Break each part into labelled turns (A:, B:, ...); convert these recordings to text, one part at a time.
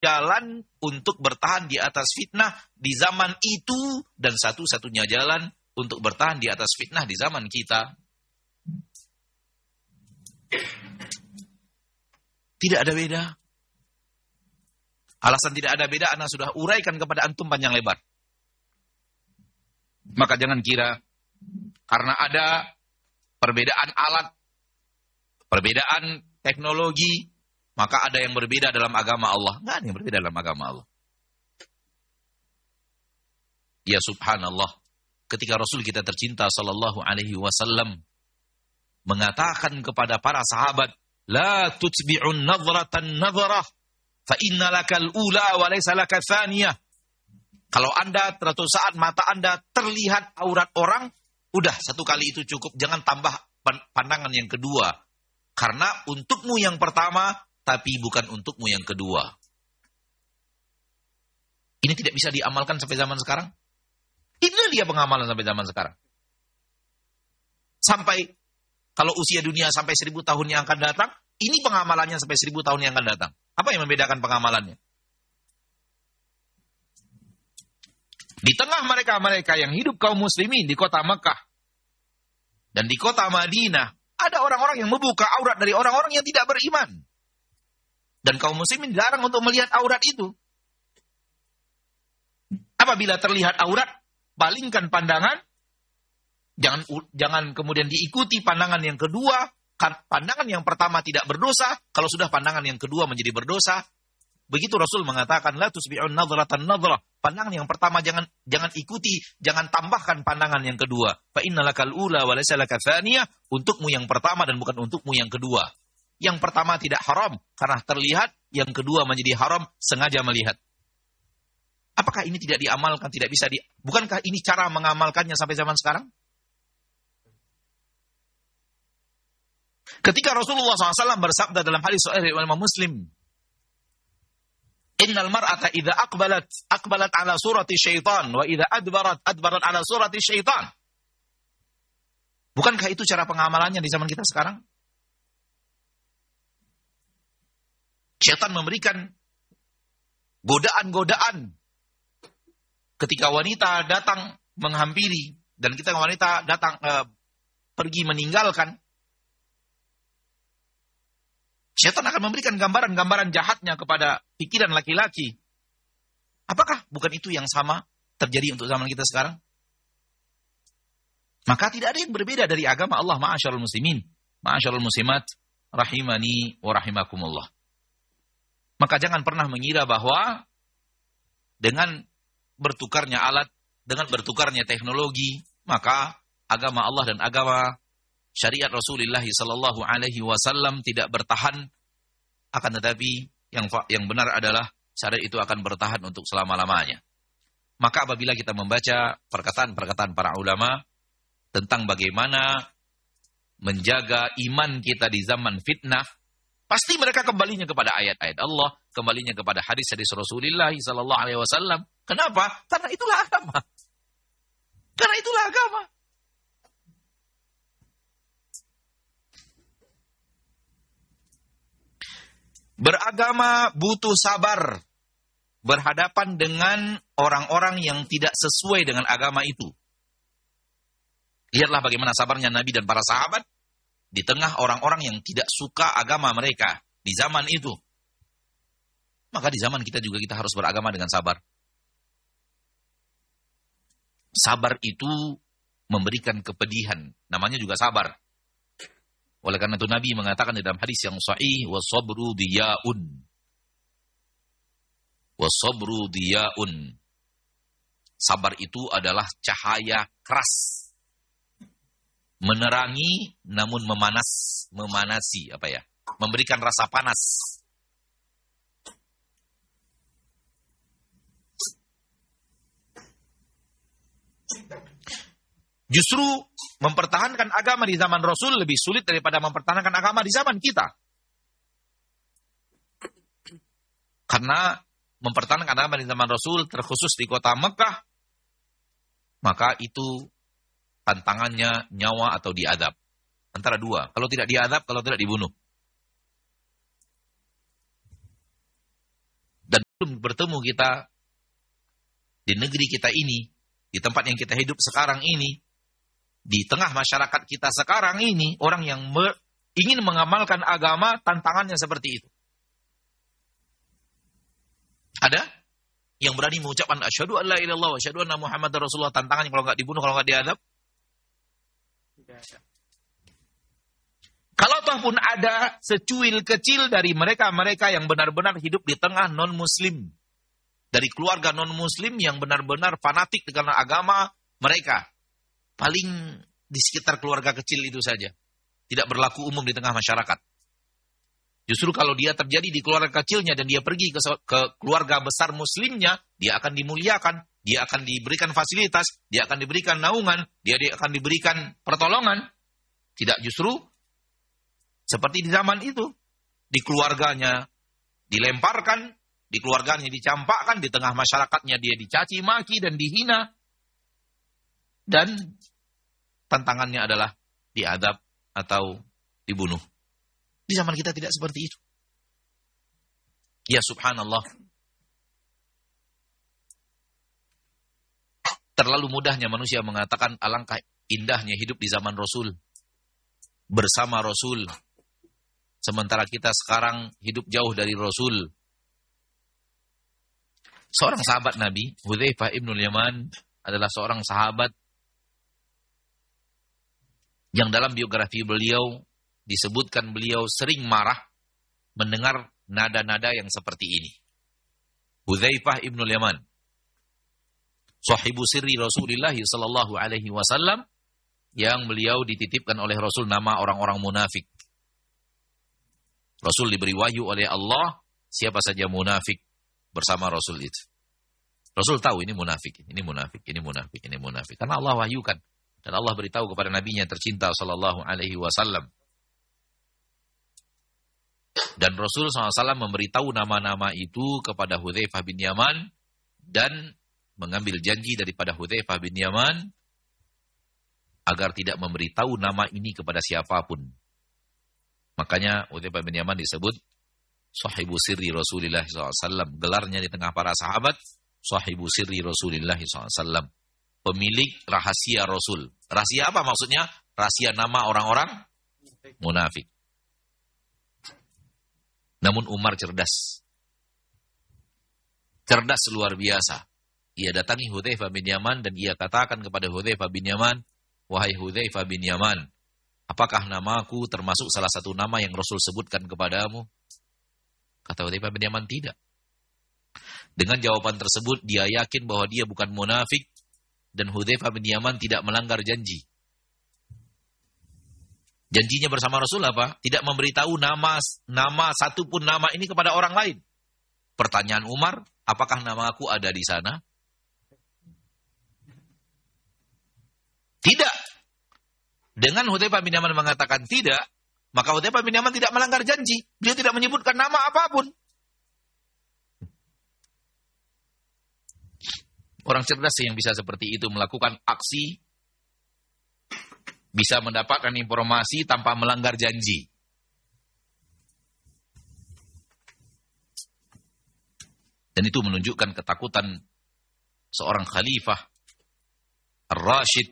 A: jalan untuk bertahan di atas fitnah di zaman itu dan satu-satunya jalan untuk bertahan di atas fitnah di zaman kita. Tidak ada beda. Alasan tidak ada beda, ana sudah uraikan kepada antum panjang lebar. Maka jangan kira karena ada perbedaan alat, perbedaan teknologi, maka ada yang berbeda dalam agama Allah. Nggak ada yang berbeda dalam agama Allah. Ya subhanallah, ketika Rasul kita tercinta sallallahu alaihi wasallam mengatakan kepada para sahabat, la tutbi'un nadhratan nadhrah, fa inna lakal ula wa laysa lakal thaniyah. Kalau Anda suatu saat mata Anda terlihat aurat orang, udah satu kali itu cukup, jangan tambah pandangan yang kedua. Karena untukmu yang pertama, tapi bukan untukmu yang kedua. Ini tidak bisa diamalkan sampai zaman sekarang. Ini dia pengamalan sampai zaman sekarang. Sampai kalau usia dunia sampai 1000 tahun yang akan datang, ini pengamalannya sampai 1000 tahun yang akan datang. Apa yang membedakan pengamalannya? Di tengah mereka-mereka yang hidup kaum muslimin di kota Mekah dan di kota Madinah, ada orang-orang yang membuka aurat dari orang-orang yang tidak beriman. Dan kaum muslimin dilarang untuk melihat aurat itu. Apabila terlihat aurat, palingkan pandangan. Jangan kemudian diikuti pandangan yang kedua. Pandangan yang pertama tidak berdosa. Kalau sudah pandangan yang kedua menjadi berdosa. Begitu Rasul mengatakan, la tusbi'un nadhratan nadhrah. Pandangan yang pertama jangan ikuti, jangan tambahkan pandangan yang kedua. Fa innalakal ula wa laysa lakal thaniyah. Untukmu yang pertama dan bukan untukmu yang kedua. Yang pertama tidak haram karena terlihat, yang kedua menjadi haram sengaja melihat. Apakah ini tidak diamalkan, tidak bisa bukankah ini cara mengamalkannya sampai zaman sekarang? Ketika Rasulullah SAW bersabda dalam hadis sahih riwayat Imam Muslim, innal mar'ata idza aqbalat ala surati syaitan wa idza adbarat ala surati syaitan. Bukankah itu cara pengamalannya di zaman kita sekarang? Syaitan memberikan godaan-godaan ketika wanita datang menghampiri dan ketika wanita datang pergi meninggalkan. Syaitan akan memberikan gambaran-gambaran jahatnya kepada pikiran laki-laki. Apakah bukan itu yang sama terjadi untuk zaman kita sekarang? Maka tidak ada yang berbeda dari agama Allah, ma'asyarul muslimin, ma'asyarul muslimat, rahimani wa rahimakumullah. Maka jangan pernah mengira bahwa dengan bertukarnya alat, dengan bertukarnya teknologi, maka agama Allah dan agama syariat Rasulullah sallallahu alaihi wasallam tidak bertahan. Akan tetapi yang benar adalah syariat itu akan bertahan untuk selama-lamanya. Maka apabila kita membaca perkataan-perkataan para ulama tentang bagaimana menjaga iman kita di zaman fitnah, pasti mereka kembalinya kepada ayat-ayat Allah, kembalinya kepada hadis-hadis Rasulullah sallallahu alaihi wasallam. Kenapa? Karena itulah agama. Karena itulah agama. Beragama butuh sabar berhadapan dengan orang-orang yang tidak sesuai dengan agama itu. Lihatlah bagaimana sabarnya Nabi dan para sahabat di tengah orang-orang yang tidak suka agama mereka di zaman itu. Maka di zaman kita juga kita harus beragama dengan sabar. Sabar itu memberikan kepedihan, namanya juga sabar. Oleh karena itu Nabi mengatakan di dalam hadis yang sahih, wasabru diyaun. Wasabru diyaun. Sabar itu adalah cahaya keras. Menerangi namun memanasi memberikan rasa panas. Justru mempertahankan agama di zaman Rasul lebih sulit daripada mempertahankan agama di zaman kita. Karena mempertahankan agama di zaman Rasul terkhusus di kota Mekah, maka itu tantangannya nyawa atau diadab. Antara dua. Kalau tidak diadab, kalau tidak dibunuh. bertemu kita di negeri kita ini, di tempat yang kita hidup sekarang ini, di tengah masyarakat kita sekarang ini, orang yang ingin mengamalkan agama, tantangannya seperti itu. Ada yang berani mengucapkan asyhadu an la ilaha illallah wa asyhadu anna muhammadar rasulullah, tantangannya kalau nggak dibunuh, kalau nggak diadab? Kalau toh pun ada secuil kecil dari mereka-mereka yang benar-benar hidup di tengah non-muslim, dari keluarga non-muslim yang benar-benar fanatik dengan agama mereka, paling di sekitar keluarga kecil itu saja, tidak berlaku umum di tengah masyarakat. Justru kalau dia terjadi di keluarga kecilnya dan dia pergi ke keluarga besar muslimnya, dia akan dimuliakan, dia akan diberikan fasilitas, dia akan diberikan naungan, dia akan diberikan pertolongan. Tidak justru seperti di zaman itu, di keluarganya dilemparkan, di keluarganya dicampakkan, di tengah masyarakatnya dia dicaci maki dan dihina. Dan tantangannya adalah diadab atau dibunuh. Di zaman kita tidak seperti itu. Ya subhanallah. Terlalu mudahnya manusia mengatakan alangkah indahnya hidup di zaman Rasul, bersama Rasul. Sementara kita sekarang hidup jauh dari Rasul. Seorang sahabat Nabi, Hudzaifah ibnul Yaman, adalah seorang sahabat yang dalam biografi beliau disebutkan beliau sering marah mendengar nada-nada yang seperti ini. Hudzaifah ibnul Yaman, sahibu sirri Rasulullah sallallahu alaihi wasallam, yang beliau dititipkan oleh Rasul nama orang-orang munafik. Rasul diberi wahyu oleh Allah siapa saja munafik bersama Rasul itu. Rasul tahu ini munafik, ini munafik, ini munafik, ini munafik. Karena Allah wahyukan. Dan Allah beritahu kepada nabinya tercinta sallallahu alaihi wasallam. Dan Rasul SAW memberitahu nama-nama itu kepada Hudzaifah bin Yaman dan mengambil janji daripada Hudzaifah bin Yaman agar tidak memberitahu nama ini kepada siapapun. Makanya Hudzaifah bin Yaman disebut sahibu sirri Rasulullah SAW. Gelarnya di tengah para sahabat, sahibu sirri Rasulullah SAW. Pemilik rahasia Rasul. Rahasia apa maksudnya? Rahasia nama orang-orang munafik. Namun Umar cerdas. Cerdas luar biasa. Ia datangi Hudzaifah bin Yaman dan ia katakan kepada Hudzaifah bin Yaman, wahai Hudzaifah bin Yaman, apakah namaku termasuk salah satu nama yang Rasul sebutkan kepadamu? Kata Hudzaifah bin Yaman, tidak. Dengan jawaban tersebut, dia yakin bahwa dia bukan munafik dan Hudzaifah bin Yaman tidak melanggar janji. Janjinya bersama Rasul apa? Tidak memberitahu nama satupun nama ini kepada orang lain. Pertanyaan Umar, apakah nama aku ada di sana? Tidak. Dengan Hudzaifah bin Yaman mengatakan tidak, maka Hudzaifah bin Yaman tidak melanggar janji. Beliau tidak menyebutkan nama apapun. Orang cerdas yang bisa seperti itu melakukan aksi, bisa mendapatkan informasi tanpa melanggar janji. Dan itu menunjukkan ketakutan seorang khalifah Ar-Rashid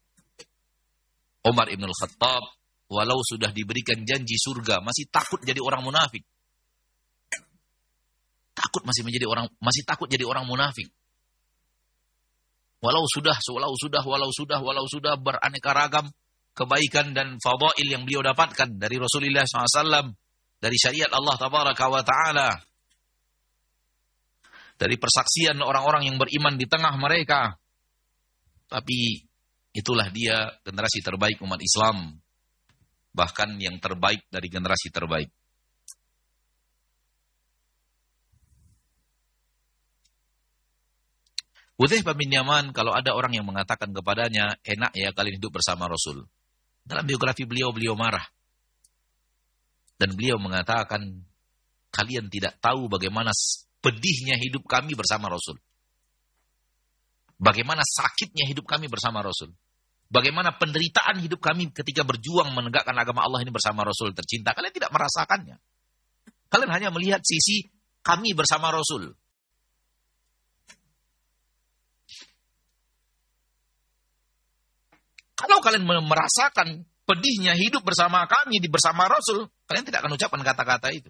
A: Umar ibn al-Khattab, walau sudah diberikan janji surga, masih takut jadi orang munafik. Masih takut jadi orang munafik. Walau sudah beraneka ragam kebaikan dan fadail yang beliau dapatkan dari Rasulullah SAW, dari syariat Allah Tabaraka wa Ta'ala, dari persaksian orang-orang yang beriman di tengah mereka. Tapi itulah dia generasi terbaik umat Islam, bahkan yang terbaik dari generasi terbaik. Hudzaifah bin Yaman, kalau ada orang yang mengatakan kepadanya, enak ya kalian hidup bersama Rasul. Dalam biografi beliau marah. Dan beliau mengatakan, kalian tidak tahu bagaimana pedihnya hidup kami bersama Rasul. Bagaimana sakitnya hidup kami bersama Rasul. Bagaimana penderitaan hidup kami ketika berjuang menegakkan agama Allah ini bersama Rasul tercinta. Kalian tidak merasakannya. Kalian hanya melihat sisi kami bersama Rasul. Kalau kalian merasakan pedihnya hidup bersama kami, bersama Rasul, kalian tidak akan ucapkan kata-kata itu.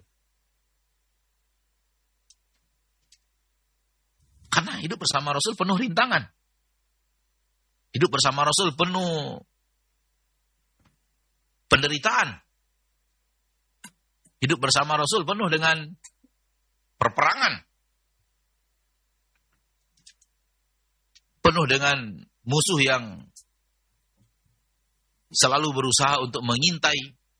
A: Karena hidup bersama Rasul penuh rintangan. Hidup bersama Rasul penuh penderitaan. Hidup bersama Rasul penuh dengan perperangan. Penuh dengan musuh yang selalu berusaha untuk mengintai.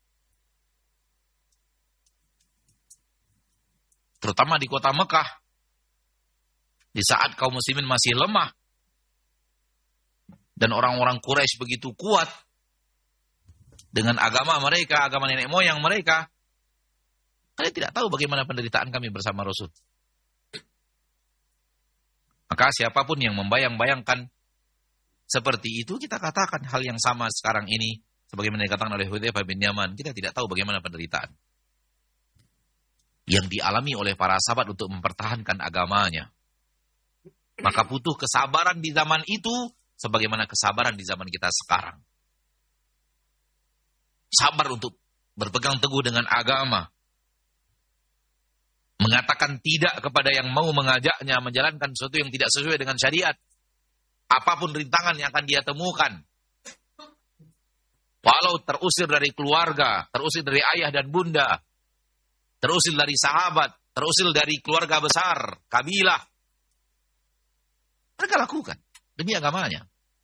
A: Terutama di kota Mekah. Di saat kaum muslimin masih lemah. Dan orang-orang Quraisy begitu kuat. Dengan agama mereka, agama nenek moyang mereka. Kalian tidak tahu bagaimana penderitaan kami bersama Rasul. Maka siapapun yang membayang-bayangkan seperti itu, kita katakan hal yang sama sekarang ini. Sebagaimana dikatakan oleh Hudzaifah bin Yaman, kita tidak tahu bagaimana penderitaan yang dialami oleh para sahabat untuk mempertahankan agamanya. Maka butuh kesabaran di zaman itu, sebagaimana kesabaran di zaman kita sekarang. Sabar untuk berpegang teguh dengan agama. Mengatakan tidak kepada yang mau mengajaknya, menjalankan sesuatu yang tidak sesuai dengan syariat. Apapun rintangan yang akan dia temukan. Walau terusir dari keluarga, terusir dari ayah dan bunda, terusir dari sahabat, terusir dari keluarga besar, kabilah. Mereka lakukan demi agamanya.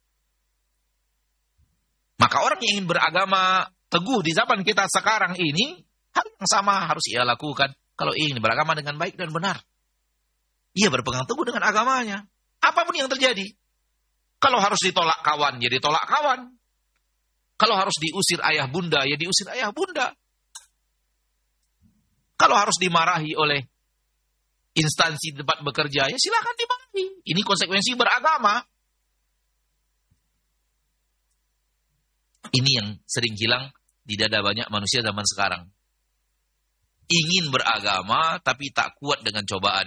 A: Maka orang yang ingin beragama teguh di zaman kita sekarang ini, hal yang sama harus ia lakukan kalau ingin beragama dengan baik dan benar. Ia berpegang teguh dengan agamanya. Apapun yang terjadi. Kalau harus ditolak kawan, ya ditolak kawan. Kalau harus diusir ayah bunda, ya diusir ayah bunda. Kalau harus dimarahi oleh instansi tempat bekerja, ya silakan dimarahi. Ini konsekuensi beragama. Ini yang sering hilang di dada banyak manusia zaman sekarang. Ingin beragama, tapi tak kuat dengan cobaan.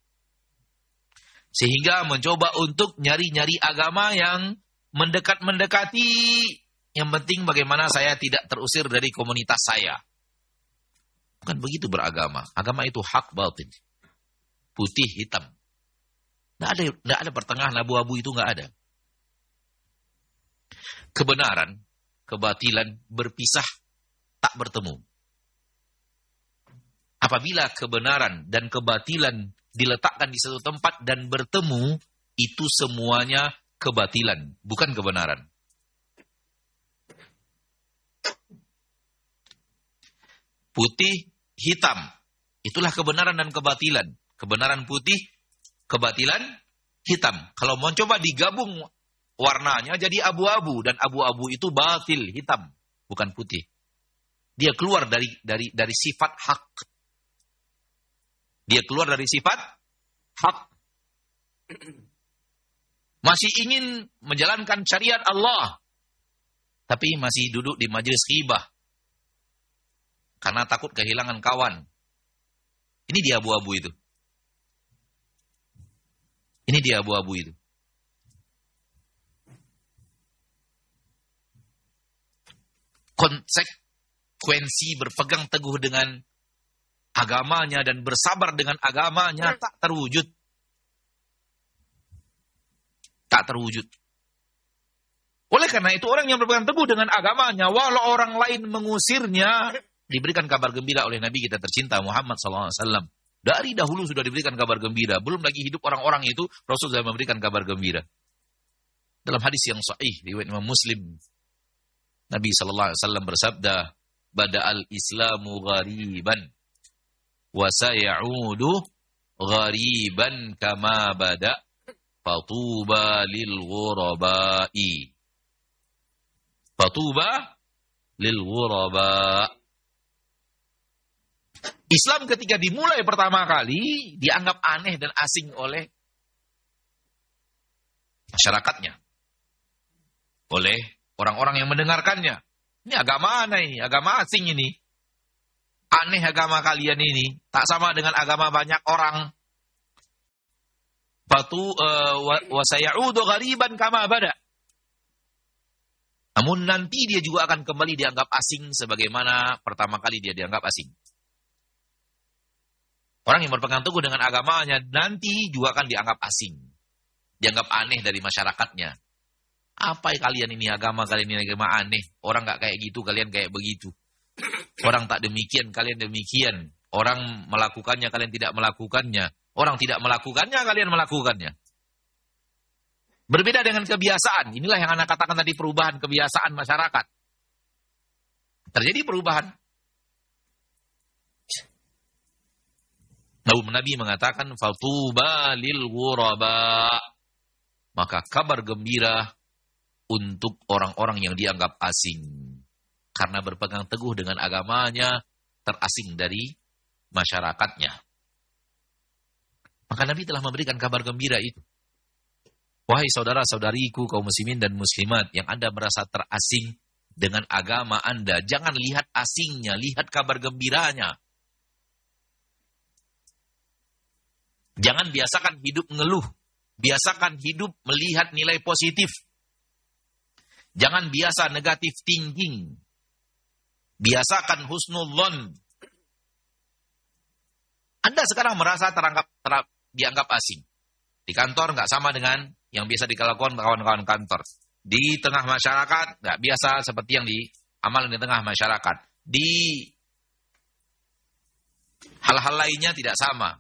A: Sehingga mencoba untuk nyari-nyari agama yang mendekat-mendekati. Yang penting bagaimana saya tidak terusir dari komunitas saya. Bukan begitu beragama. Agama itu hak batin. Putih, hitam. Nggak ada pertengahan, abu-abu itu nggak ada. Kebenaran, kebatilan berpisah, tak bertemu. Apabila kebenaran dan kebatilan diletakkan di satu tempat dan bertemu, itu semuanya kebatilan, bukan kebenaran. Putih, hitam, itulah kebenaran dan kebatilan. Kebenaran putih, kebatilan hitam. Kalau mau coba digabung warnanya jadi abu-abu, dan abu-abu itu batil, hitam, bukan putih. Dia keluar dari sifat hak. Dia keluar dari sifat hak. Masih ingin menjalankan syariat Allah, tapi masih duduk di majelis ghibah karena takut kehilangan kawan. Ini dia abu-abu itu. Ini dia abu-abu itu. Konsekuensi berpegang teguh dengan agamanya dan bersabar dengan agamanya tak terwujud. Tak terwujud. Oleh karena itu orang yang berpegang teguh dengan agamanya, walau orang lain mengusirnya, diberikan kabar gembira oleh Nabi kita tercinta Muhammad SAW. Dari dahulu sudah diberikan kabar gembira. Belum lagi hidup orang-orang itu, Rasul sudah memberikan kabar gembira. Dalam hadis yang sahih, riwayat Imam Muslim, Nabi SAW bersabda, Bada'al Islamu ghariban, wa sayaudu ghariban kama bada, fatuba lil ghurabai. Fatuba lil ghuraba. Islam ketika dimulai pertama kali dianggap aneh dan asing oleh masyarakatnya, oleh orang-orang yang mendengarkannya. Ini agama mana ini? Agama asing ini. Aneh agama kalian ini. Tak sama dengan agama banyak orang. Wa sayaudu ghariban kama bada. Namun nanti dia juga akan kembali dianggap asing sebagaimana pertama kali dia dianggap asing. Orang yang berpegang teguh dengan agamanya nanti juga akan dianggap asing. Dianggap aneh dari masyarakatnya. Apa kalian ini agama, kalian ini agama aneh. Orang gak kayak gitu, kalian kayak begitu. Orang tak demikian, kalian demikian. Orang melakukannya, kalian tidak melakukannya. Orang tidak melakukannya, kalian melakukannya. Berbeda dengan kebiasaan. Inilah yang anak katakan tadi, perubahan kebiasaan masyarakat. Terjadi perubahan. Nabi mengatakan, fatuba lil ghuraba. Maka kabar gembira untuk orang-orang yang dianggap asing. Karena berpegang teguh dengan agamanya, terasing dari masyarakatnya. Maka Nabi telah memberikan kabar gembira itu. Wahai saudara-saudariku, kaum muslimin dan muslimat, yang Anda merasa terasing dengan agama Anda, jangan lihat asingnya, lihat kabar gembiranya. Jangan biasakan hidup ngeluh. Biasakan hidup melihat nilai positif. Jangan biasa negatif thinking. Biasakan husnudzon. Anda sekarang merasa dianggap asing. Di kantor nggak sama dengan yang biasa dilakukan kawan-kawan kantor. Di tengah masyarakat nggak biasa seperti yang diamalkan di tengah masyarakat. Di hal-hal lainnya tidak sama.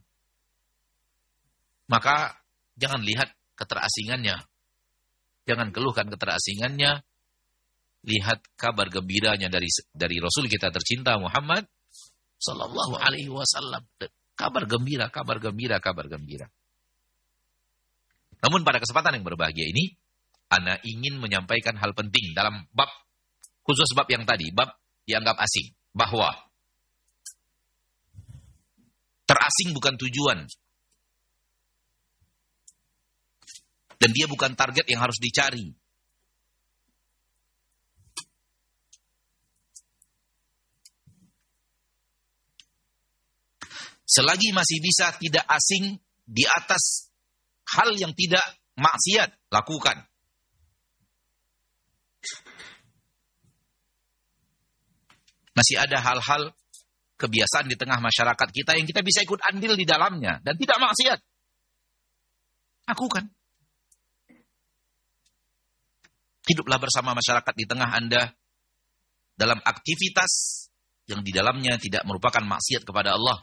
A: Maka jangan lihat keterasingannya. Jangan keluhkan keterasingannya. Lihat kabar gembiranya dari Rasul kita tercinta Muhammad sallallahu alaihi wasallam. Kabar gembira, kabar gembira, kabar gembira. Namun pada kesempatan yang berbahagia ini, Ana ingin menyampaikan hal penting dalam bab, khusus bab yang tadi, bab dianggap asing. Bahwa terasing bukan tujuan. Dan dia bukan target yang harus dicari. Selagi masih bisa tidak asing di atas hal yang tidak maksiat, lakukan. Masih ada hal-hal kebiasaan di tengah masyarakat kita yang kita bisa ikut andil di dalamnya dan tidak maksiat. Lakukan. Hiduplah bersama masyarakat di tengah Anda dalam aktivitas yang di dalamnya tidak merupakan maksiat kepada Allah.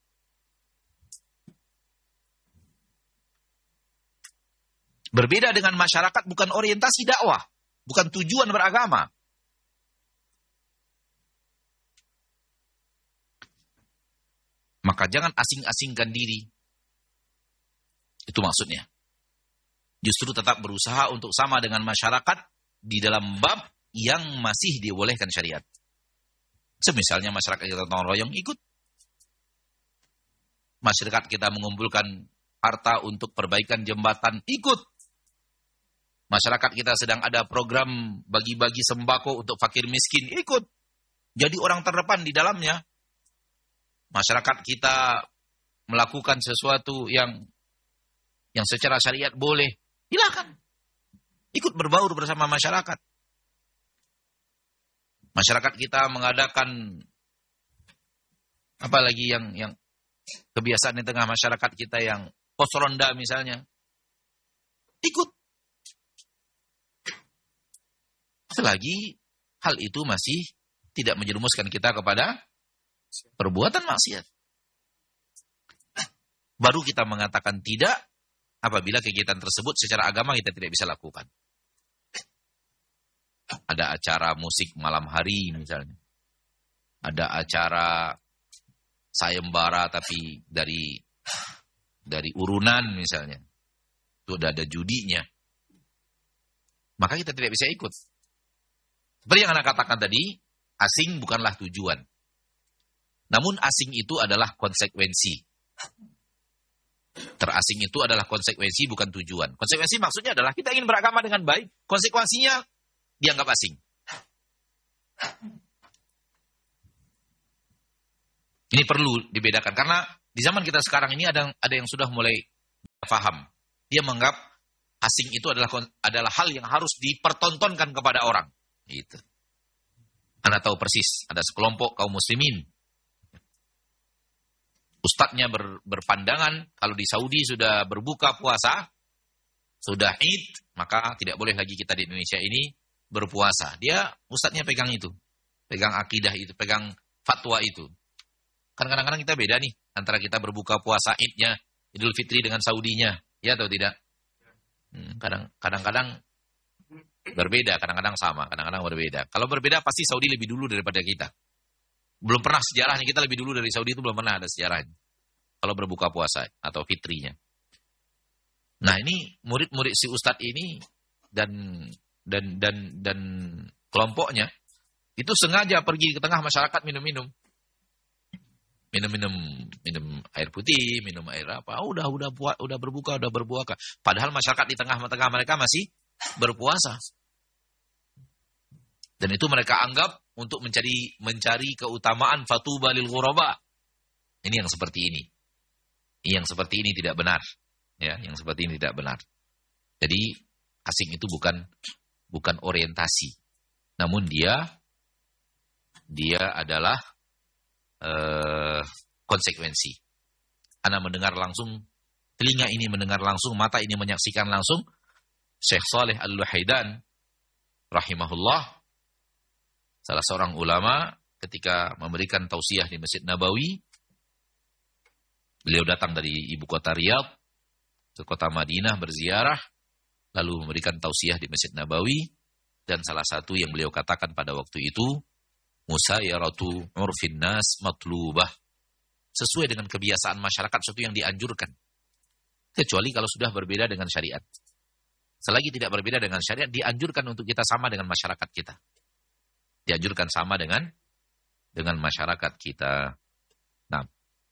A: Berbeda dengan masyarakat bukan orientasi dakwah, bukan tujuan beragama. Maka jangan asing-asingkan diri. Itu maksudnya. Justru tetap berusaha untuk sama dengan masyarakat di dalam bab yang masih dibolehkan syariat. Semisalnya masyarakat kita gotong royong, ikut. Masyarakat kita mengumpulkan harta untuk perbaikan jembatan, ikut. Masyarakat kita sedang ada program bagi-bagi sembako untuk fakir miskin, ikut. Jadi orang terdepan di dalamnya. Masyarakat kita melakukan sesuatu yang secara syariat boleh, silakan. Ikut berbaur bersama masyarakat. Masyarakat kita mengadakan apalagi yang kebiasaan di tengah masyarakat kita yang pos ronda misalnya. Ikut. Selagi hal itu masih tidak menjerumuskan kita kepada perbuatan maksiat. Baru kita mengatakan tidak apabila kegiatan tersebut secara agama kita tidak bisa lakukan. Ada acara musik malam hari misalnya. Ada acara sayembara tapi dari urunan misalnya. Itu ada judinya. Maka kita tidak bisa ikut. Seperti yang Anda katakan tadi, asing bukanlah tujuan. Namun asing itu adalah konsekuensi. Terasing itu adalah konsekuensi bukan tujuan. Konsekuensi maksudnya adalah kita ingin beragama dengan baik, konsekuensinya dianggap asing. Ini perlu dibedakan karena di zaman kita sekarang ini ada yang sudah mulai paham. Dia menganggap asing itu adalah hal yang harus dipertontonkan kepada orang. Gitu. Anda tahu persis, ada sekelompok kaum muslimin. Ustadznya berpandangan, kalau di Saudi sudah berbuka puasa, sudah Id, maka tidak boleh lagi kita di Indonesia ini berpuasa. Dia, ustadznya pegang itu. Pegang akidah itu, pegang fatwa itu. Kan kadang-kadang kita beda nih, antara kita berbuka puasa Idnya, Idul Fitri dengan Saudinya. Ya atau tidak? Kadang-kadang berbeda, kadang-kadang sama, kadang-kadang berbeda. Kalau berbeda, pasti Saudi lebih dulu daripada kita. Belum pernah sejarahnya, kita lebih dulu dari Saudi itu belum pernah ada sejarahnya. Kalau berbuka puasa atau fitrinya. Nah ini murid-murid si Ustadz ini dan kelompoknya itu sengaja pergi ke tengah masyarakat minum air putih, minum air apa. Udah berbuka. Padahal masyarakat di tengah-tengah mereka masih berpuasa. Dan itu mereka anggap untuk mencari keutamaan fatuba lil ghuraba. Ini yang seperti ini. Yang seperti ini tidak benar. Ya, yang seperti ini tidak benar. Jadi asing itu bukan orientasi. Namun dia adalah konsekuensi. Ana mendengar langsung, telinga ini mendengar langsung, mata ini menyaksikan langsung. Syekh Saleh Al-Luhaidan rahimahullah, salah seorang ulama, ketika memberikan tausiah di Masjid Nabawi, beliau datang dari ibu kota Riyadh ke kota Madinah berziarah, lalu memberikan tausiah di Masjid Nabawi, dan salah satu yang beliau katakan pada waktu itu, musayyaratu urfin nas matlubah. Sesuai dengan kebiasaan masyarakat, sesuatu yang dianjurkan. Kecuali kalau sudah berbeda dengan syariat. Selagi tidak berbeda dengan syariat, dianjurkan untuk kita sama dengan masyarakat kita. Dianjurkan sama dengan masyarakat kita. Nah,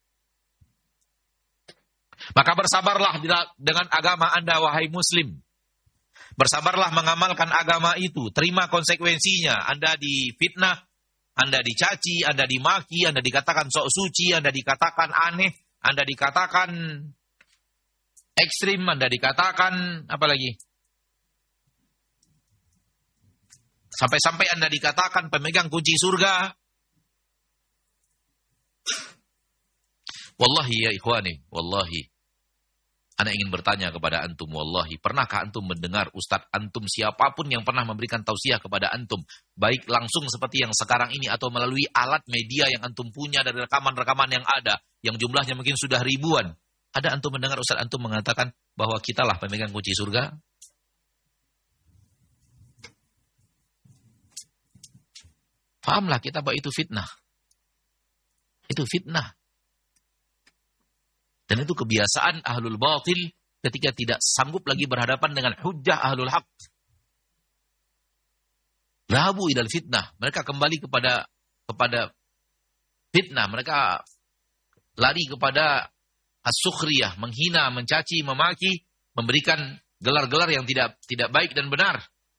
A: maka bersabarlah dengan agama Anda, wahai Muslim. Bersabarlah mengamalkan agama itu. Terima konsekuensinya. Anda difitnah, Anda dicaci, Anda dimaki, Anda dikatakan sok suci, Anda dikatakan aneh, Anda dikatakan ekstrim, Anda dikatakan apa lagi? Sampai-sampai Anda dikatakan pemegang kunci surga. Wallahi ya ikhwani, wallahi. Ana ingin bertanya kepada antum, wallahi, pernahkah antum mendengar ustadz antum siapapun yang pernah memberikan tausiah kepada antum, baik langsung seperti yang sekarang ini atau melalui alat media yang antum punya dari rekaman-rekaman yang ada, yang jumlahnya mungkin sudah ribuan. Ada antum mendengar ustadz antum mengatakan bahwa kitalah pemegang kunci surga? Fahamlah kita bahwa itu fitnah. Itu fitnah. Dan itu kebiasaan ahlul batil ketika tidak sanggup lagi berhadapan dengan hujjah ahlul haq. Lahabu idal fitnah. Mereka kembali kepada fitnah. Mereka lari kepada as-sukhriyah, menghina, mencaci, memaki, memberikan gelar-gelar yang tidak baik dan benar.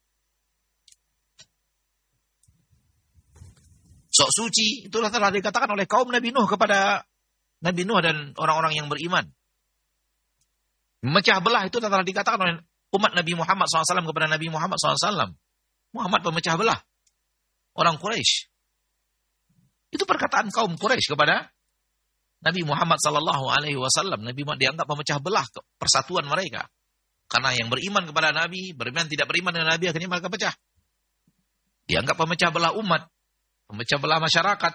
A: Sok suci, itulah telah dikatakan oleh kaum Nabi Nuh kepada Nabi Nuh dan orang-orang yang beriman. Memecah belah itu telah dikatakan oleh umat Nabi Muhammad SAW kepada Nabi Muhammad SAW. Muhammad pemecah belah orang Quraisy. Itu perkataan kaum Quraisy kepada Nabi Muhammad SAW. Nabi Muhammad dianggap pemecah belah persatuan mereka. Karena yang beriman kepada Nabi, beriman tidak beriman dengan Nabi, akhirnya mereka pecah. Dianggap pemecah belah umat, pemecah belah masyarakat.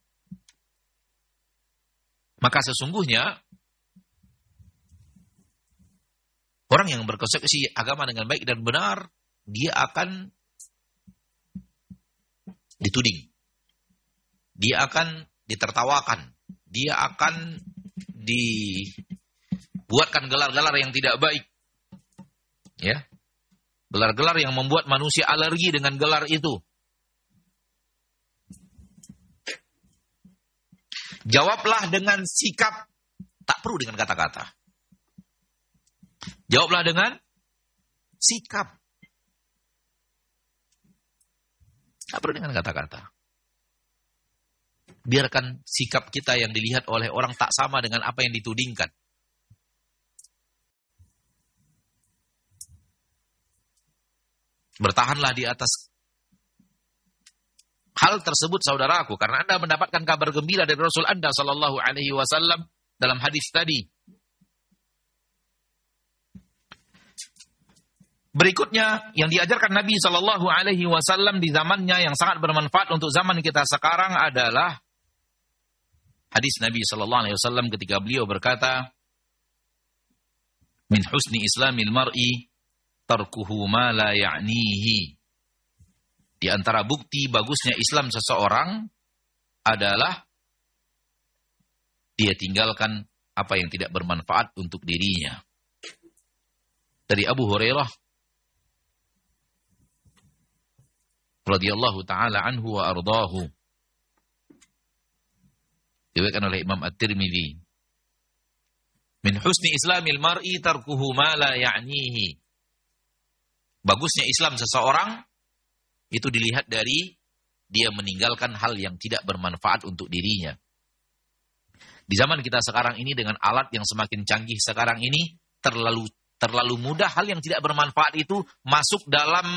A: Maka sesungguhnya orang yang berkonsekuensi agama dengan baik dan benar, dia akan dituding. Dia akan ditertawakan. Dia akan dibuatkan gelar-gelar yang tidak baik. Ya. Gelar-gelar yang membuat manusia alergi dengan gelar itu. Jawablah dengan sikap, tak perlu dengan kata-kata. Jawablah dengan sikap. Tak perlu dengan kata-kata. Biarkan sikap kita yang dilihat oleh orang tak sama dengan apa yang ditudingkan. Bertahanlah di atas hal tersebut saudaraku, karena Anda mendapatkan kabar gembira dari Rasul Anda sallallahu alaihi wasallam dalam hadis tadi. Berikutnya yang diajarkan Nabi sallallahu alaihi wasallam di zamannya yang sangat bermanfaat untuk zaman kita sekarang adalah hadis Nabi sallallahu alaihi wasallam ketika beliau berkata, "Min husni islamil mar'i tarkuhu ma la ya'nihi." Di antara bukti bagusnya Islam seseorang adalah dia tinggalkan apa yang tidak bermanfaat untuk dirinya. Dari Abu Hurairah radhiyallahu taala anhu wa ardahu, diriwayatkan oleh Imam At-Tirmidzi, "Min husni islamil mar'i tarkuhu ma la ya'nihi." Bagusnya Islam seseorang itu dilihat dari dia meninggalkan hal yang tidak bermanfaat untuk dirinya. Di zaman kita sekarang ini dengan alat yang semakin canggih sekarang ini, terlalu mudah hal yang tidak bermanfaat itu masuk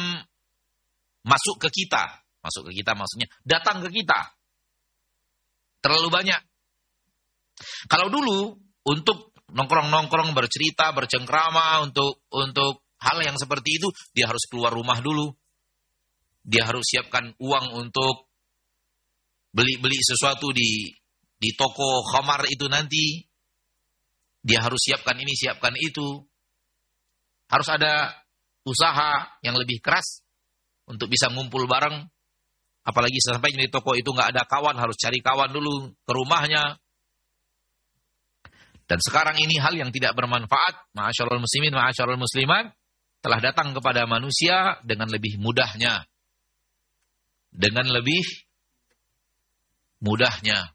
A: ke kita. Masuk ke kita maksudnya datang ke kita. Terlalu banyak. Kalau dulu untuk nongkrong-nongkrong, bercerita, bercengkrama, untuk hal yang seperti itu, dia harus keluar rumah dulu. Dia harus siapkan uang untuk beli sesuatu di toko khamar itu nanti. Dia harus siapkan ini, siapkan itu. Harus ada usaha yang lebih keras untuk bisa ngumpul bareng. Apalagi sampai di toko itu nggak ada kawan, harus cari kawan dulu ke rumahnya. Dan sekarang ini hal yang tidak bermanfaat, ma'asyarul muslimin, ma'asyarul muslimat, telah datang kepada manusia dengan lebih mudahnya. Dengan lebih mudahnya.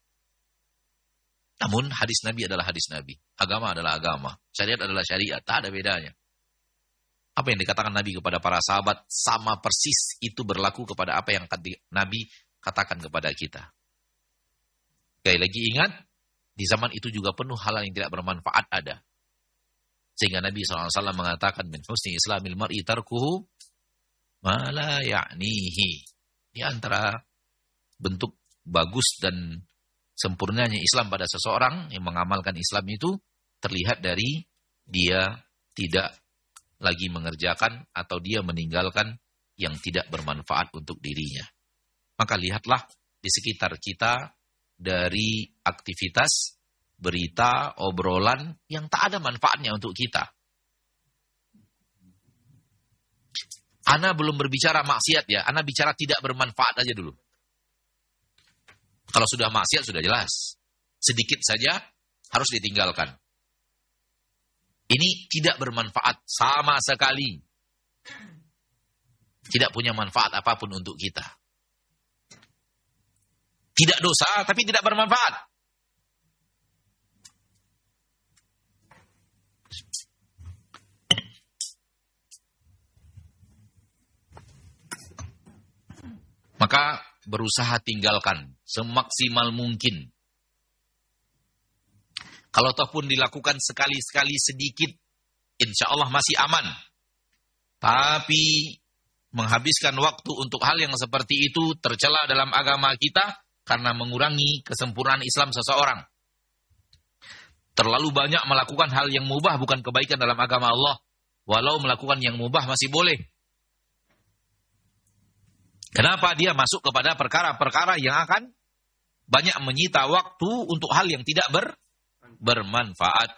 A: Namun hadis Nabi adalah hadis Nabi. Agama adalah agama. Syariat adalah syariat. Tak ada bedanya. Apa yang dikatakan Nabi kepada para sahabat sama persis itu berlaku kepada apa yang Nabi katakan kepada kita. Sekali lagi ingat, di zaman itu juga penuh hal yang tidak bermanfaat ada. Sehingga Nabi SAW mengatakan, "Min husni islamil mar'i tarkuhu ma la ya'nihi." Di antara bentuk bagus dan sempurnanya Islam pada seseorang yang mengamalkan Islam itu terlihat dari dia tidak lagi mengerjakan atau dia meninggalkan yang tidak bermanfaat untuk dirinya. Maka lihatlah di sekitar kita dari aktivitas, berita, obrolan yang tak ada manfaatnya untuk kita. Ana belum berbicara maksiat ya, Ana bicara tidak bermanfaat aja dulu. Kalau sudah maksiat sudah jelas. Sedikit saja harus ditinggalkan. Ini tidak bermanfaat sama sekali. Tidak punya manfaat apapun untuk kita. Tidak dosa, tapi tidak bermanfaat. Maka berusaha tinggalkan semaksimal mungkin. Kalau toh pun dilakukan sekali-sekali sedikit, insya Allah masih aman. Tapi menghabiskan waktu untuk hal yang seperti itu tercela dalam agama kita karena mengurangi kesempurnaan Islam seseorang. Terlalu banyak melakukan hal yang mubah bukan kebaikan dalam agama Allah. Walau melakukan yang mubah masih boleh. Kenapa dia masuk kepada perkara-perkara yang akan banyak menyita waktu untuk hal yang tidak bermanfaat.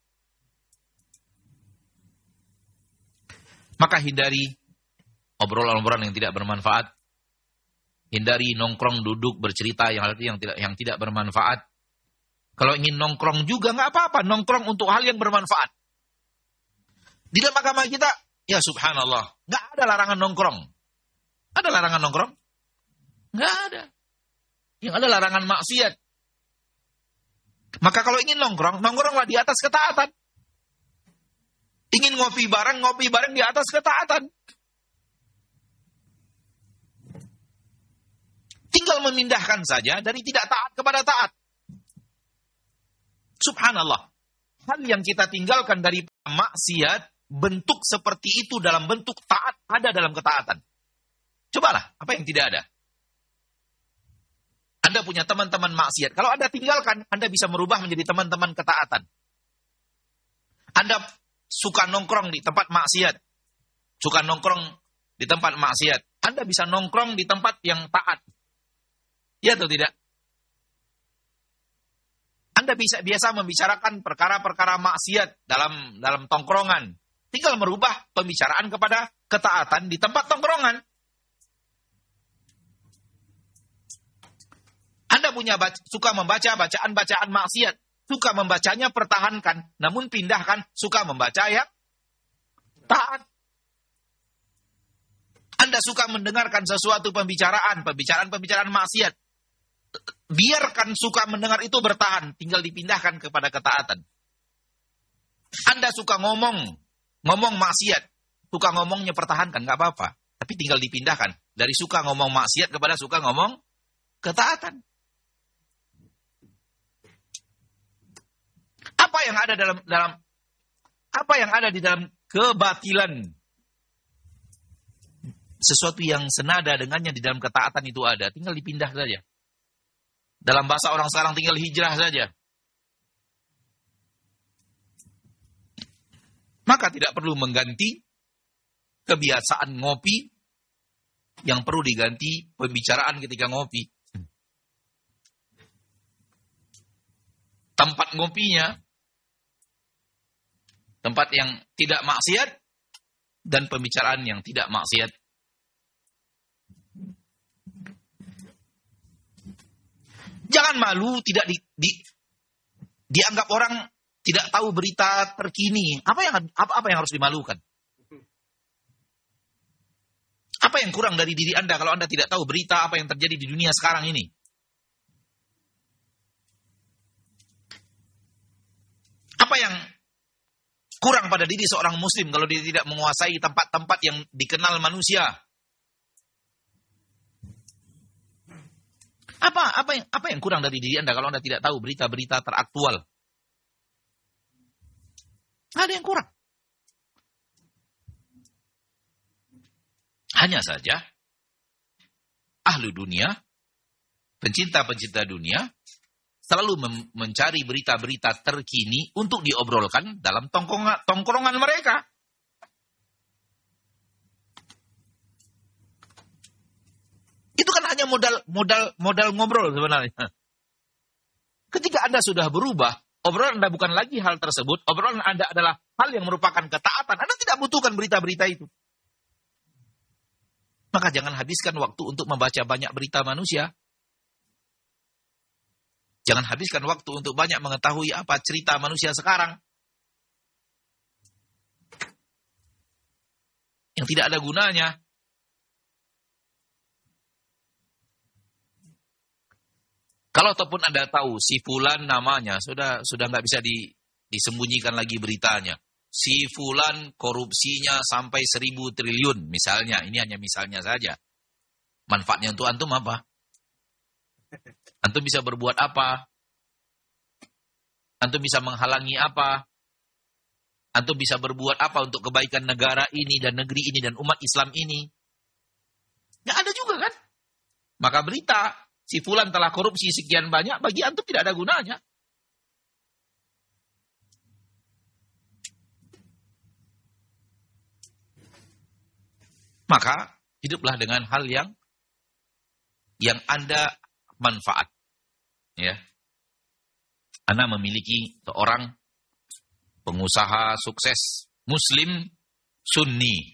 A: Maka hindari obrolan-obrolan yang tidak bermanfaat. Hindari nongkrong, duduk, bercerita yang tidak bermanfaat. Kalau ingin nongkrong juga nggak apa-apa, nongkrong untuk hal yang bermanfaat. Di dalam agama kita, ya subhanallah, nggak ada larangan nongkrong. Ada larangan nongkrong? Nggak ada. Yang ada larangan maksiat. Maka kalau ingin nongkrong, nongkronglah di atas ketaatan. Ingin ngopi bareng di atas ketaatan. Tinggal memindahkan saja dari tidak taat kepada taat. Subhanallah. Hal yang kita tinggalkan dari maksiat, bentuk seperti itu dalam bentuk taat ada dalam ketaatan. Cobalah, apa yang tidak ada? Anda punya teman-teman maksiat. Kalau Anda tinggalkan, Anda bisa merubah menjadi teman-teman ketaatan. Anda suka nongkrong di tempat maksiat. Suka nongkrong di tempat maksiat. Anda bisa nongkrong di tempat yang taat. Ya atau tidak? Anda bisa biasa membicarakan perkara-perkara maksiat dalam tongkrongan. Tinggal merubah pembicaraan kepada ketaatan di tempat tongkrongan. Anda suka membaca bacaan-bacaan maksiat. Suka membacanya, pertahankan. Namun pindahkan, suka membaca yang taat. Anda suka mendengarkan sesuatu pembicaraan maksiat. Biarkan suka mendengar itu bertahan. Tinggal dipindahkan kepada ketaatan. Anda suka ngomong maksiat. Suka ngomongnya pertahankan, nggak apa-apa. Tapi tinggal dipindahkan. Dari suka ngomong maksiat kepada suka ngomong ketaatan. Apa yang ada di dalam kebatilan? Sesuatu yang senada dengannya di dalam ketaatan itu ada. Tinggal dipindah saja. Dalam bahasa orang sekarang tinggal hijrah saja. Maka tidak perlu mengganti kebiasaan ngopi. Yang perlu diganti pembicaraan ketika ngopi. Tempat ngopinya, tempat yang tidak maksiat, dan pembicaraan yang tidak maksiat. Jangan malu tidak dianggap orang tidak tahu berita terkini. Apa yang harus dimalukan? Apa yang kurang dari diri Anda kalau Anda tidak tahu berita apa yang terjadi di dunia sekarang ini? Apa yang kurang pada diri seorang muslim kalau dia tidak menguasai tempat-tempat yang dikenal manusia? Apa yang kurang dari diri Anda kalau Anda tidak tahu berita-berita teraktual? Ada yang kurang. Hanya saja ahlu dunia, pencinta-pencinta dunia selalu mencari berita-berita terkini untuk diobrolkan dalam tongkrongan mereka. Itu kan hanya modal ngobrol sebenarnya. Ketika Anda sudah berubah, obrolan Anda bukan lagi hal tersebut, obrolan Anda adalah hal yang merupakan ketaatan. Anda tidak butuhkan berita-berita itu. Maka jangan habiskan waktu untuk membaca banyak berita manusia. Jangan habiskan waktu untuk banyak mengetahui apa cerita manusia sekarang. Yang tidak ada gunanya. Kalau ataupun Anda tahu si fulan namanya, sudah nggak bisa disembunyikan lagi beritanya. Si fulan korupsinya sampai 1.000 triliun misalnya. Ini hanya misalnya saja. Manfaatnya untuk antum apa? Antum bisa berbuat apa? Antum bisa menghalangi apa? Antum bisa berbuat apa untuk kebaikan negara ini dan negeri ini dan umat Islam ini? Nggak ada juga kan? Maka berita si fulan telah korupsi sekian banyak, bagi antum tidak ada gunanya. Maka hiduplah dengan hal yang Anda manfaat. Ya. Anda memiliki seorang pengusaha sukses Muslim Sunni.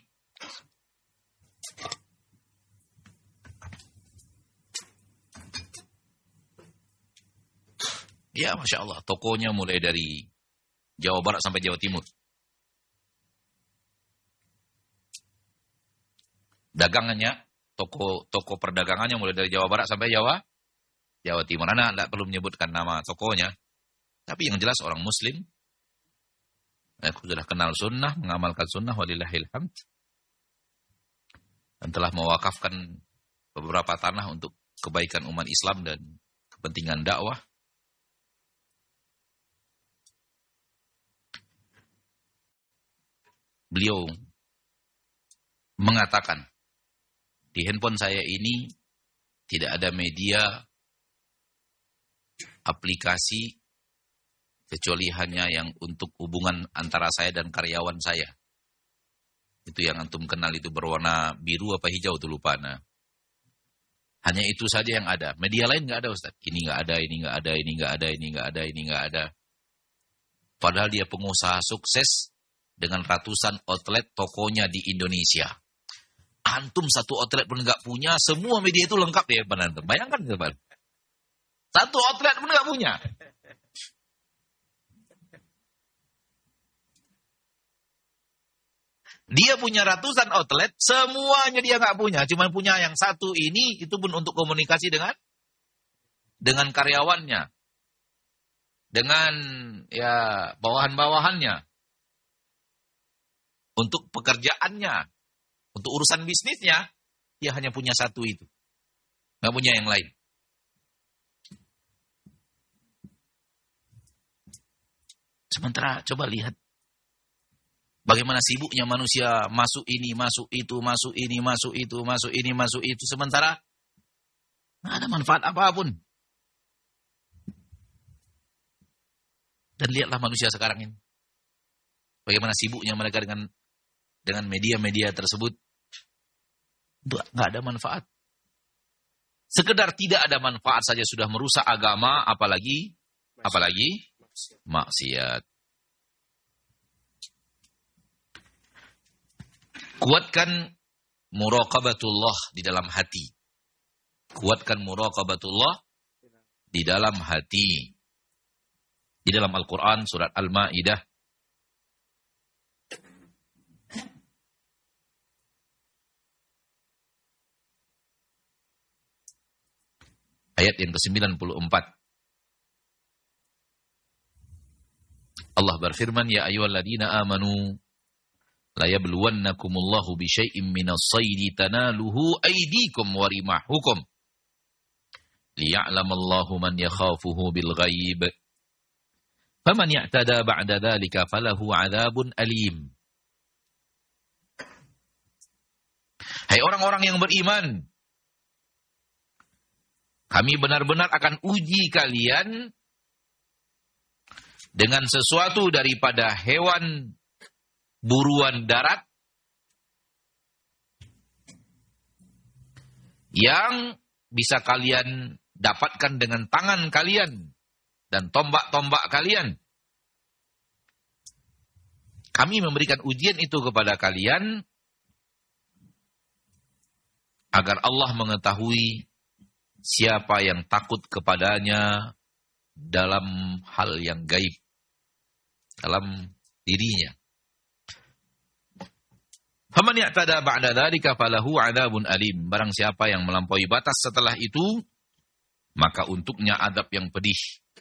A: Ya, Masya Allah. Tokonya mulai dari Jawa Barat sampai Jawa Timur. Dagangannya, toko perdagangannya mulai dari Jawa Barat sampai Jawa Timur. Anda tidak perlu menyebutkan nama tokonya. Tapi yang jelas orang Muslim. Aku sudah kenal sunnah, mengamalkan sunnah, walillahil hamd. Dan telah mewakafkan beberapa tanah untuk kebaikan umat Islam dan kepentingan dakwah. Beliau mengatakan, di handphone saya ini tidak ada media aplikasi kecuali hanya yang untuk hubungan antara saya dan karyawan saya. Itu yang antum kenal itu berwarna biru apa hijau tuh lupa. Nah, hanya itu saja yang ada. Media lain nggak ada, Ustaz. Ini nggak ada, ini nggak ada, ini nggak ada, ini nggak ada, ini nggak ada. Padahal dia pengusaha sukses dengan ratusan outlet tokonya di Indonesia. Antum satu outlet pun nggak punya, semua media itu lengkap ya, antum. Bayangkan, teman. Satu outlet pun nggak punya. Dia punya ratusan outlet, semuanya dia nggak punya. Cuma punya yang satu ini, itu pun untuk komunikasi dengan karyawannya. Dengan ya bawahan-bawahannya. Untuk pekerjaannya. Untuk urusan bisnisnya, dia hanya punya satu itu. Nggak punya yang lain. Sementara coba lihat. Bagaimana sibuknya manusia masuk ini, masuk itu, masuk ini, masuk itu, masuk ini, masuk itu. Sementara nggak ada manfaat apapun. Dan lihatlah manusia sekarang ini. Bagaimana sibuknya mereka dengan media-media tersebut. Itu nggak ada manfaat. Sekedar tidak ada manfaat saja sudah merusak agama, apalagi maksiat. Kuatkan muraqabatullah di dalam hati. Kuatkan muraqabatullah di dalam hati. Di dalam Al-Quran, surat Al-Ma'idah. Ayat yang ke-94. Allah berfirman, Ya ayyuhalladzina amanu la yabluwannakumullahu bisyai'im minas saydi tanaluhu aydikum wa rimahukum liya'lamallahu man yakhafuhu bil ghaib faman ya'tada ba'da dzalika falahu 'adzabun alim. Hai orang-orang yang beriman, kami benar-benar akan uji kalian dengan sesuatu daripada hewan buruan darat yang bisa kalian dapatkan dengan tangan kalian dan tombak-tombak kalian. Kami memberikan ujian itu kepada kalian agar Allah mengetahui siapa yang takut kepadanya dalam hal yang gaib, dalam dirinya. Faman ya'tada ba'da dzalika falahu 'adzabun alim. Barang siapa yang melampaui batas setelah itu, maka untuknya azab yang pedih.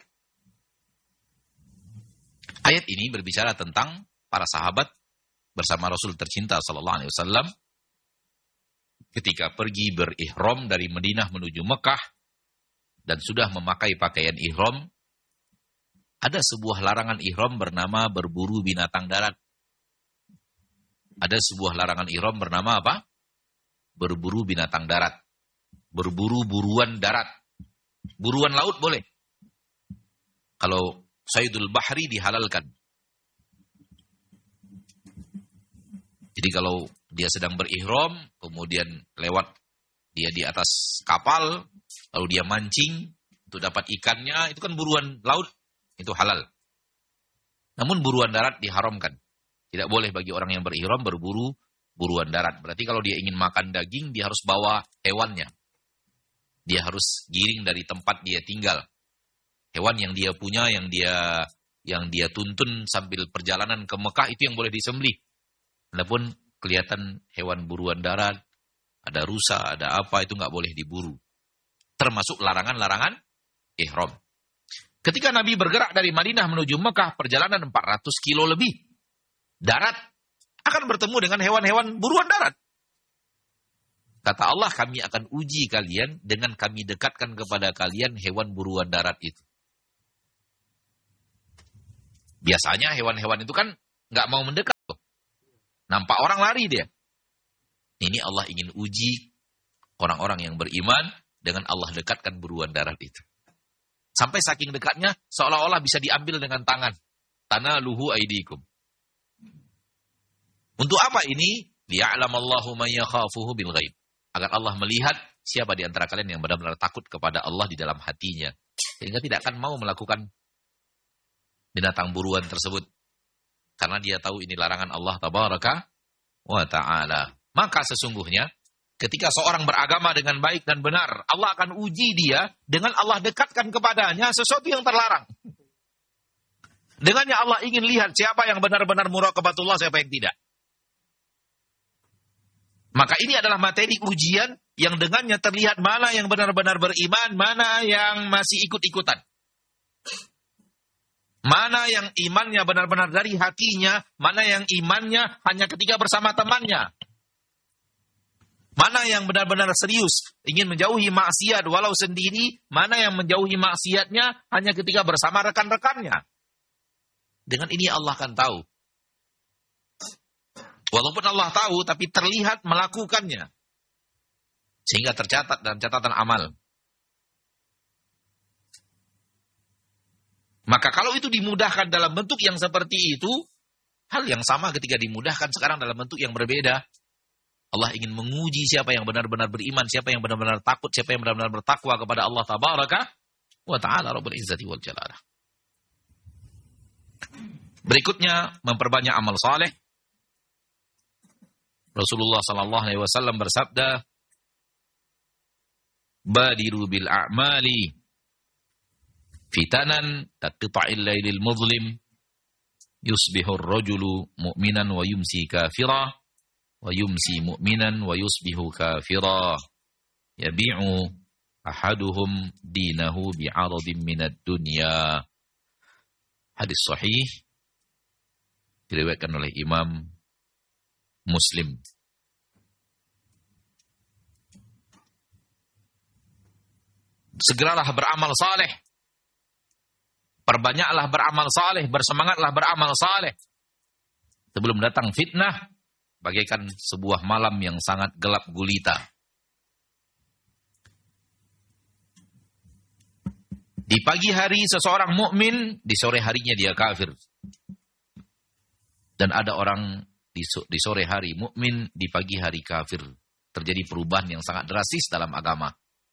A: Ayat ini berbicara tentang para sahabat bersama Rasul tercinta sallallahu alaihi wasallam ketika pergi berihram dari Madinah menuju Mekah dan sudah memakai pakaian ihram. Ada sebuah larangan ihram bernama berburu binatang darat. Ada sebuah larangan ihram bernama apa? Berburu binatang darat. Berburu buruan darat. Buruan laut boleh. Kalau saydul bahri dihalalkan. Jadi kalau dia sedang berihram, kemudian lewat dia di atas kapal, lalu dia mancing untuk dapat ikannya, itu kan buruan laut, itu halal. Namun buruan darat diharamkan. Tidak boleh bagi orang yang berihram berburu buruan darat. Berarti kalau dia ingin makan daging, dia harus bawa hewannya. Dia harus giring dari tempat dia tinggal. Hewan yang dia punya, yang dia tuntun sambil perjalanan ke Mekah, itu yang boleh disembelih. Adapun kelihatan hewan buruan darat, ada rusa, ada apa, itu nggak boleh diburu. Termasuk larangan-larangan ihram. Ketika Nabi bergerak dari Madinah menuju Mekah, perjalanan 400 kilo lebih. Darat akan bertemu dengan hewan-hewan buruan darat. Kata Allah, kami akan uji kalian dengan kami dekatkan kepada kalian hewan buruan darat itu. Biasanya hewan-hewan itu kan nggak mau mendekat. Nampak orang lari dia. Ini Allah ingin uji orang-orang yang beriman dengan Allah dekatkan buruan darat itu. Sampai saking dekatnya, seolah-olah bisa diambil dengan tangan. Tanaluhu aidikum. Untuk apa ini? Liya'lamallahu man yakhafuhu bil ghaib. Agar Allah melihat siapa di antara kalian yang benar-benar takut kepada Allah di dalam hatinya. Sehingga tidak akan mau melakukan binatang buruan tersebut. Karena dia tahu ini larangan Allah tabaraka wa ta'ala. Maka sesungguhnya ketika seorang beragama dengan baik dan benar, Allah akan uji dia dengan Allah dekatkan kepadanya sesuatu yang terlarang. Dengannya Allah ingin lihat siapa yang benar-benar muraqabatullah, siapa yang tidak. Maka ini adalah materi ujian yang dengannya terlihat mana yang benar-benar beriman, mana yang masih ikut-ikutan. Mana yang imannya benar-benar dari hatinya, mana yang imannya hanya ketika bersama temannya. Mana yang benar-benar serius, ingin menjauhi maksiat walau sendiri, mana yang menjauhi maksiatnya hanya ketika bersama rekan-rekannya. Dengan ini Allah akan tahu. Walaupun Allah tahu, tapi terlihat melakukannya. Sehingga tercatat dalam catatan amal. Maka kalau itu dimudahkan dalam bentuk yang seperti itu, hal yang sama ketika dimudahkan sekarang dalam bentuk yang berbeda. Allah ingin menguji siapa yang benar-benar beriman, siapa yang benar-benar takut, siapa yang benar-benar bertakwa kepada Allah tabaraka wa ta'ala rabbul izzati wal jalalah. Berikutnya, memperbanyak amal saleh. Rasulullah sallallahu alaihi wasallam bersabda, "Badiru bil a'mali fitanan kaqita'il lailil muzlim yusbihur rajulu mu'minan wa yumsi kafira wa yumsi mu'minan wa yusbihu kafira yabi'u ahaduhum dinahu bi'aradin minad dunya." Hadis sahih diriwayatkan oleh Imam Muslim. Segeralah beramal saleh. Perbanyaklah beramal saleh, bersemangatlah beramal saleh. Sebelum datang fitnah, bagaikan sebuah malam yang sangat gelap gulita. Di pagi hari seseorang mukmin, di sore harinya dia kafir. Dan ada orang di sore hari mukmin, di pagi hari kafir. Terjadi perubahan yang sangat drastis dalam agama.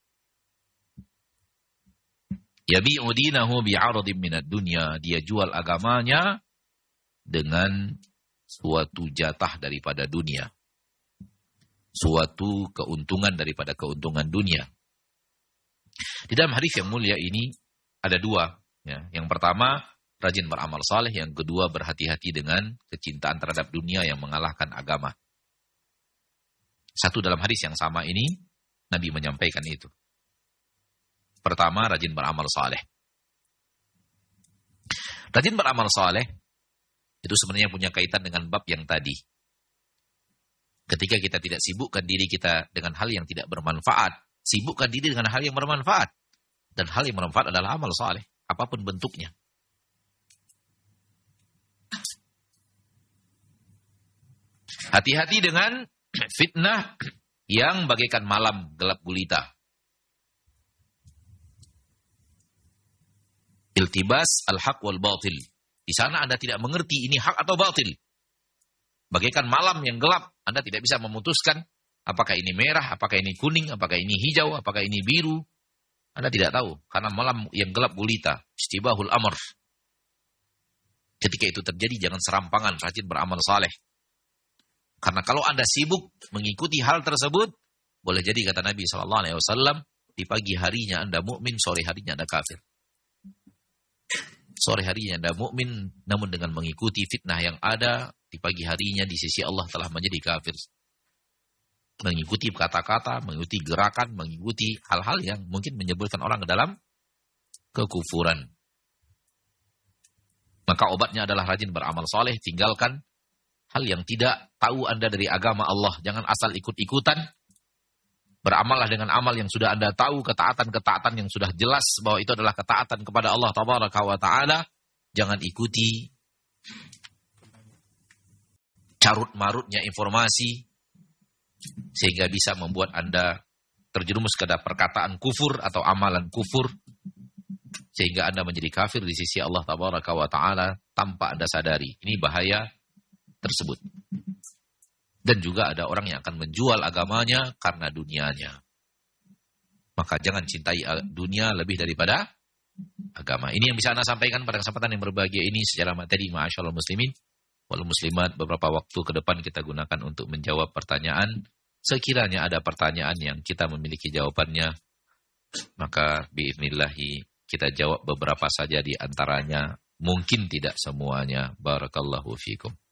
A: Yabi'u dinahu bi'aradin minad dunya. Dia jual agamanya dengan suatu jatah daripada dunia. Suatu keuntungan daripada keuntungan dunia. Di dalam hadis yang mulia ini ada dua. Ya. Yang pertama, rajin beramal saleh. Yang kedua, berhati-hati dengan kecintaan terhadap dunia yang mengalahkan agama. Satu dalam hadis yang sama ini, Nabi menyampaikan itu. Pertama, rajin beramal saleh. Rajin beramal saleh itu sebenarnya punya kaitan dengan bab yang tadi. Ketika kita tidak sibukkan diri kita dengan hal yang tidak bermanfaat, sibukkan diri dengan hal yang bermanfaat. Dan hal yang bermanfaat adalah amal saleh, apapun bentuknya. Hati-hati dengan fitnah yang bagaikan malam gelap gulita. Iltibas al-haq wal batil. Di sana Anda tidak mengerti ini hak atau batil. Bagaikan malam yang gelap, Anda tidak bisa memutuskan apakah ini merah, apakah ini kuning, apakah ini hijau, apakah ini biru. Anda tidak tahu karena malam yang gelap gulita, istibahul amr. Ketika itu terjadi, jangan serampangan, rajin beramal saleh. Karena kalau Anda sibuk mengikuti hal tersebut, boleh jadi kata Nabi SAW, di pagi harinya Anda mukmin, sore harinya Anda kafir. Sore harinya Anda mukmin, namun dengan mengikuti fitnah yang ada, di pagi harinya di sisi Allah telah menjadi kafir. Mengikuti kata-kata, mengikuti gerakan, mengikuti hal-hal yang mungkin menyebutkan orang ke dalam kekufuran. Maka obatnya adalah rajin beramal saleh, tinggalkan hal yang tidak tahu Anda dari agama Allah. Jangan asal ikut-ikutan. Beramallah dengan amal yang sudah Anda tahu, ketaatan-ketaatan yang sudah jelas bahwa itu adalah ketaatan kepada Allah tabaraka wa ta'ala. Jangan ikuti carut-marutnya informasi sehingga bisa membuat Anda terjerumus ke perkataan kufur atau amalan kufur. sehingga Anda menjadi kafir di sisi Allah Tabaraka wa Ta'ala tanpa Anda sadari. Ini bahaya tersebut. Dan juga ada orang yang akan menjual agamanya karena dunianya. Maka jangan cintai dunia lebih daripada agama. Ini yang bisa Anda sampaikan pada kesempatan yang berbahagia ini secara materi, ma'asyiral muslimin wal muslimat. Beberapa waktu ke depan kita gunakan untuk menjawab pertanyaan. Sekiranya ada pertanyaan yang kita memiliki jawabannya, maka biiznillahi kita jawab beberapa saja di antaranya, mungkin tidak semuanya. Barakallahu fikum.